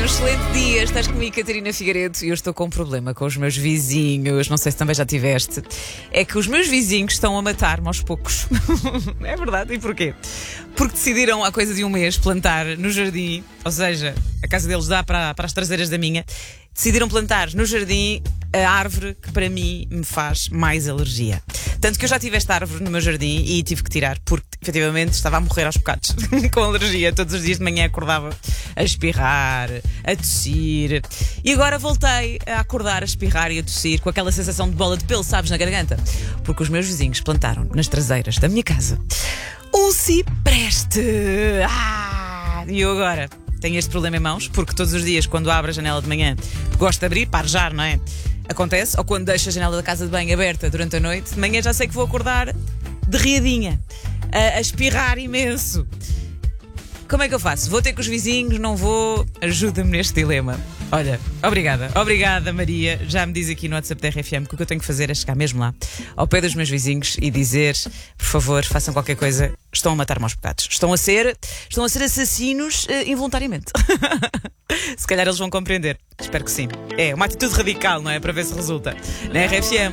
um excelente dia. Estás comigo, Catarina Figueiredo, e eu estou com um problema com os meus vizinhos. Não sei se também já tiveste. É que os meus vizinhos estão a matar-me aos poucos. É verdade. E porquê? Porque decidiram há coisa de um mês plantar no jardim, ou seja, a casa deles dá para as traseiras da minha. Decidiram plantar no jardim a árvore que para mim me faz mais alergia. Tanto que eu já tive esta árvore no meu jardim e tive que tirar porque efetivamente estava a morrer aos bocados com alergia. Todos os dias de manhã acordava a espirrar, a tossir. E agora voltei a acordar, a espirrar e a tossir com aquela sensação de bola de pelo, sabes, na garganta. Porque os meus vizinhos plantaram nas traseiras da minha casa um cipreste. E eu agora tenho este problema em mãos, porque todos os dias, quando abro a janela de manhã, gosto de abrir para arejar, não é? Acontece, ou quando deixo a janela da casa de banho aberta durante a noite, de manhã já sei que vou acordar derriadinha, a espirrar imenso. Como é que eu faço? Vou ter com os vizinhos? Não vou? Ajuda-me neste dilema. Olha, obrigada Maria. Já me diz aqui no WhatsApp da RFM que o que eu tenho que fazer é chegar mesmo lá, ao pé dos meus vizinhos e dizer, por favor, façam qualquer coisa. Estão a matar-me aos bocados. Estão a ser assassinos involuntariamente. Se calhar eles vão compreender. Espero que sim. É uma atitude radical, não é? Para ver se resulta. Na RFM.